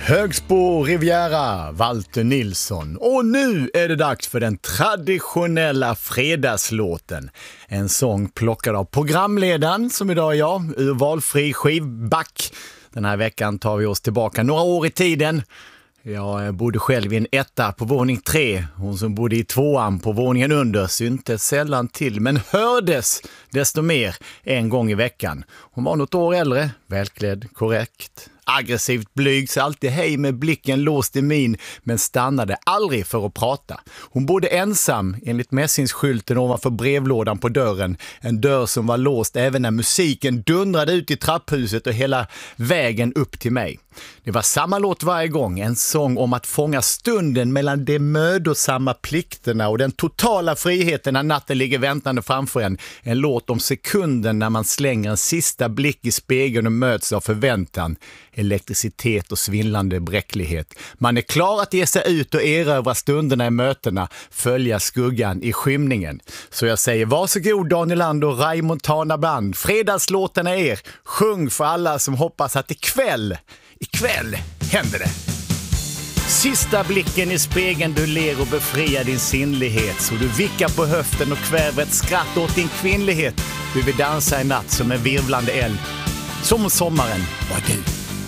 Högsbo Riviera, Walter Nilsson. Och nu är det dags för den traditionella fredagslåten. En sång plockad av programledaren, som idag är jag, ur valfri skivback. Den här veckan tar vi oss tillbaka några år i tiden. Jag bodde själv i en etta på våning 3. Hon som bodde i 2:an på våningen under syntes sällan till, men hördes desto mer en gång i veckan. Hon var något år äldre, välklädd, korrekt, aggressivt blyg, så alltid hej med blicken låst i min, men stannade aldrig för att prata. Hon bodde ensam enligt mässingsskylten ovanför brevlådan på dörren. En dörr som var låst även när musiken dundrade ut i trapphuset och hela vägen upp till mig. Det var samma låt varje gång, en sång om att fånga stunden mellan de mödosamma plikterna och den totala friheten när natten ligger väntande framför en. En låt om sekunden när man slänger en sista blick i spegeln och möts av förväntan, elektricitet och svindlande bräcklighet. Man är klar att ge sig ut och erövra stunderna i mötena, följa skuggan i skymningen. Så jag säger varsågod Daniel Land och Raymond Tana Band. Fredagslåten är er. Sjung för alla som hoppas att ikväll händer det. Sista blicken i spegeln, du ler och befriar din sinnlighet, så du vickar på höften och kväver ett skratt åt din kvinnlighet. Du vill dansa i natt som en virvlande eld, som sommaren var du.